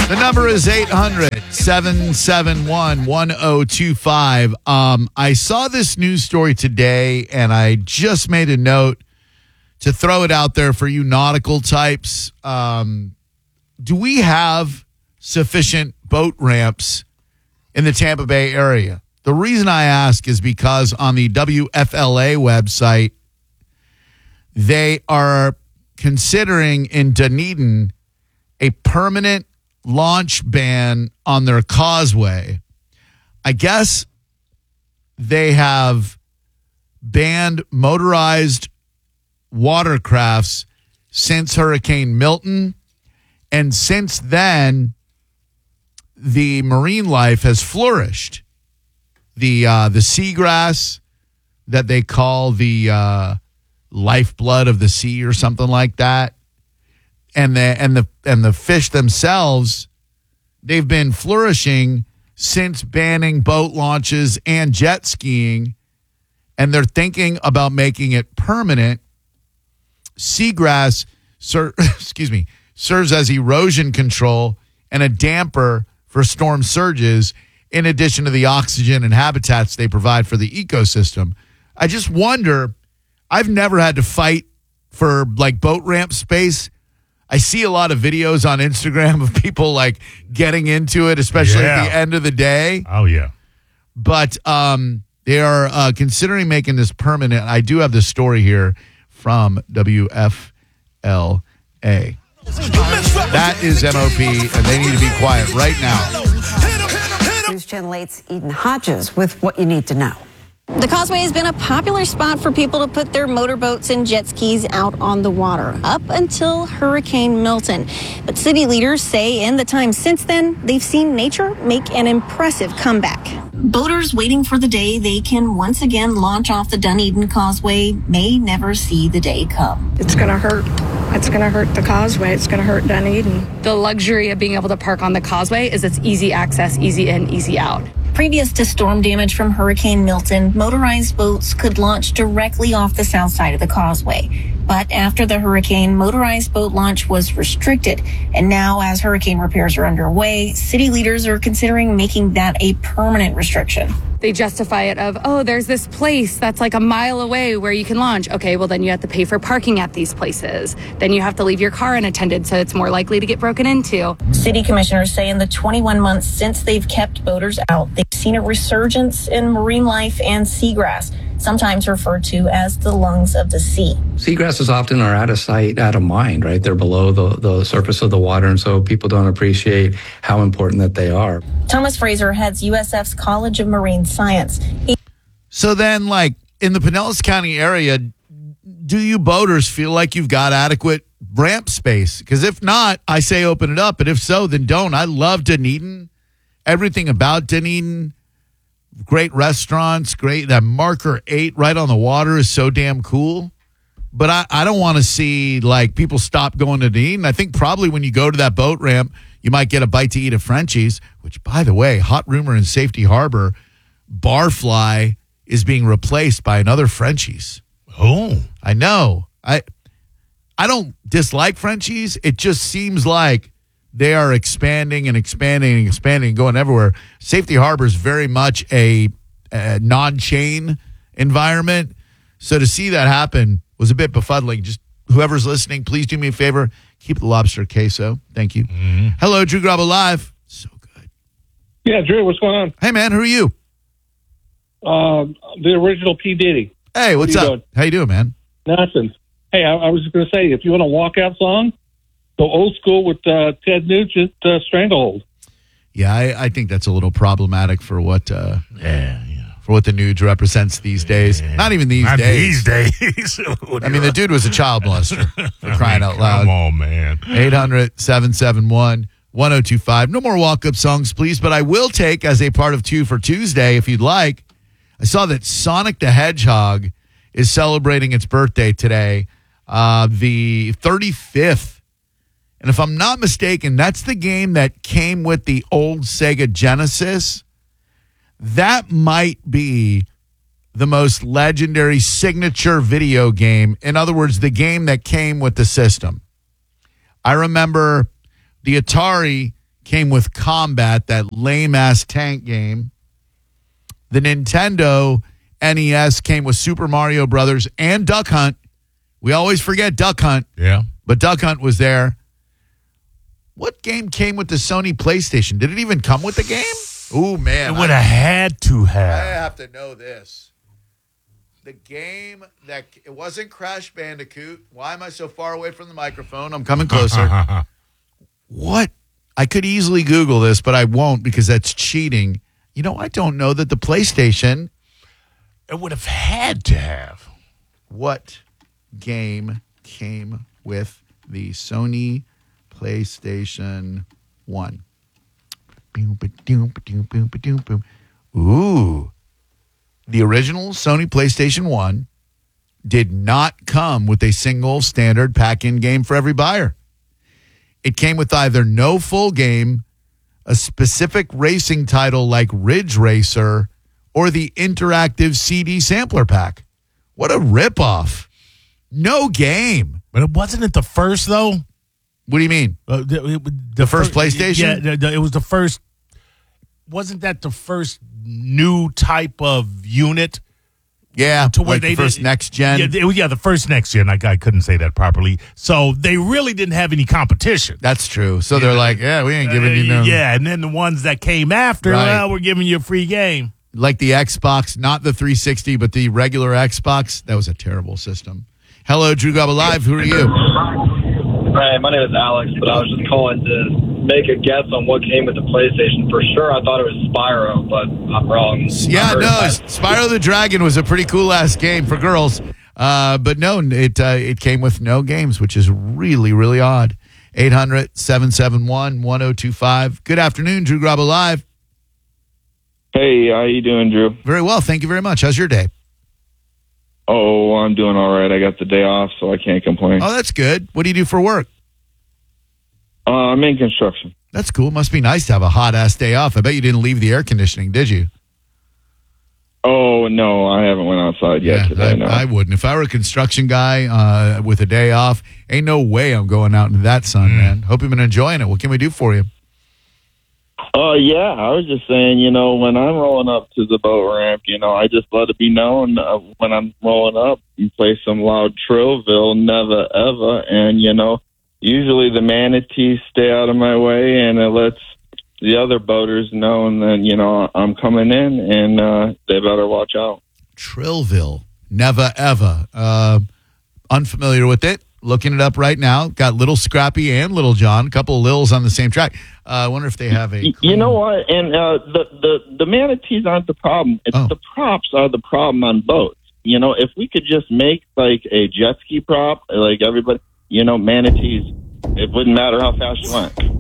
The number is 800-771-1025. I saw this news story today, and I just made a note to throw it out there for you nautical types. Do we have sufficient boat ramps in the Tampa Bay area? The reason I ask is because on the WFLA website, they are considering in Dunedin a permanent launch ban on their causeway. I guess they have banned motorized watercrafts since Hurricane Milton, and since then the marine life has flourished. The seagrass that they call the lifeblood of the sea or something like that, and the fish themselves, they've been flourishing since banning boat launches and jet skiing, and they're thinking about making it permanent. Seagrass serves as erosion control and a damper for storm surges, in addition to the oxygen and habitats they provide for the ecosystem. I just wonder, I've never had to fight for like boat ramp space. I see a lot of videos on Instagram of people like getting into it, especially at the end of the day. Oh, yeah. But they are considering making this permanent. I do have this story here from WFLA. That is MOP, and they need to be quiet right now. News Channel 8's Eden Hodges with what you need to know. The causeway has been a popular spot for people to put their motorboats and jet skis out on the water up until Hurricane Milton. But city leaders say in the time since then, they've seen nature make an impressive comeback. Boaters waiting for the day they can once again launch off the Dunedin Causeway may never see the day come. It's going to hurt. It's going to hurt the causeway. It's going to hurt Dunedin. The luxury of being able to park on the causeway is it's easy access, easy in, easy out. Previous to storm damage from Hurricane Milton, motorized boats could launch directly off the south side of the causeway. But after the hurricane, motorized boat launch was restricted. And now, as hurricane repairs are underway, city leaders are considering making that a permanent restriction. They justify it of, oh, there's this place that's like a mile away where you can launch. Okay, well, then you have to pay for parking at these places. Then you have to leave your car unattended, so it's more likely to get broken into. City commissioners say in the 21 months since they've kept boaters out, they've seen a resurgence in marine life and seagrass, sometimes referred to as the lungs of the sea. Seagrasses often are out of sight, out of mind, right? They're below the surface of the water, and so people don't appreciate how important that they are. Thomas Fraser heads USF's College of Marine Science. So then, like, in the Pinellas County area, do you boaters feel like you've got adequate ramp space? Because if not, I say open it up. But if so, then don't. I love Dunedin. Everything about Dunedin. Great restaurants, great. That Marker 8 right on the water is so damn cool. But I don't want to see, like, people stop going to Dunedin. I think probably when you go to that boat ramp, you might get a bite to eat at Frenchie's, which, by the way, hot rumor in Safety Harbor, Barfly is being replaced by another Frenchie's. Oh. I know. I don't dislike Frenchie's. It just seems like they are expanding and expanding and expanding and going everywhere. Safety Harbor is very much a non-chain environment. So to see that happen was a bit befuddling. Just whoever's listening, please do me a favor. Keep the lobster queso. Thank you. Mm-hmm. Hello, Drew Garabo Live. So good. Yeah, Drew, what's going on? Hey, man, who are you? The original P. Diddy. Hey, what's up? Doing? How you doing, man? Nothing. Hey, I was going to say, if you want a walkout song, go old school with Ted Nugent, Stranglehold. Yeah, I think that's a little problematic for what for what the Nuge represents these days. Yeah. Not even these days. I mean, the dude was a child molester, for crying out loud. Come on, man. 800-771-1025. No more walk-up songs, please, but I will take as a part of Two for Tuesday, if you'd like. I saw that Sonic the Hedgehog is celebrating its birthday today, the 35th. And if I'm not mistaken, that's the game that came with the old Sega Genesis. That might be the most legendary signature video game. In other words, the game that came with the system. I remember the Atari came with Combat, that lame-ass tank game. The Nintendo NES came with Super Mario Brothers and Duck Hunt. We always forget Duck Hunt. Yeah. But Duck Hunt was there. What game came with the Sony PlayStation? Did it even come with the game? Oh, man. It would have had to I have. have to know this. The game that it wasn't Crash Bandicoot. Why am I so far away from the microphone? I'm coming closer. What? I could easily Google this, but I won't because that's cheating. You know, I don't know that the PlayStation. It would have had to have. What game came with the Sony PlayStation 1? Ooh. The original Sony PlayStation 1 did not come with a single standard pack-in game for every buyer. It came with either no full game, a specific racing title like Ridge Racer, or the interactive CD sampler pack. What a ripoff. No game. But it wasn't the first, though? What do you mean? The first PlayStation? Yeah, it was the first. Wasn't that the first new type of unit? Yeah, to where like they the first did, next gen. Yeah, the first next gen. I couldn't say that properly. So they really didn't have any competition. That's true. So they're like, yeah, we ain't giving you no. Yeah, and then the ones that came after, Right. well, we're giving you a free game. Like the Xbox, not the 360, but the regular Xbox. That was a terrible system. Hello, Drew Gobble Live. Who are you? Hi, my name is Alex, but I was just calling to make a guess on what came with the PlayStation. For sure, I thought it was Spyro, but I'm wrong. Yeah, Spyro the Dragon was a pretty cool-ass game for girls. But no, it came with no games, which is really, really odd. 800-771-1025. Good afternoon, Drew Gobble Live. Hey, how you doing, Drew? Very well, thank you very much. How's your day? Oh, I'm doing all right. I got the day off, so I can't complain. Oh, that's good. What do you do for work? I'm in construction. That's cool. Must be nice to have a hot-ass day off. I bet you didn't leave the air conditioning, did you? Oh, no, I haven't went outside yet today, no. I wouldn't. If I were a construction guy with a day off, ain't no way I'm going out into that sun, man. Hope you've been enjoying it. What can we do for you? Yeah, I was just saying, when I'm rolling up to the boat ramp, I just let it be known when I'm rolling up and play some loud Trillville, never ever. And, usually the manatees stay out of my way and it lets the other boaters know and then, I'm coming in and they better watch out. Trillville, never ever. Unfamiliar with it. Looking it up right now. Got Little Scrappy and Little John. A couple of Lils on the same track. I wonder if they have a... You know what? And the manatees aren't the problem. It's the props are the problem on boats. If we could just make like a jet ski prop, like everybody, manatees, it wouldn't matter how fast you went.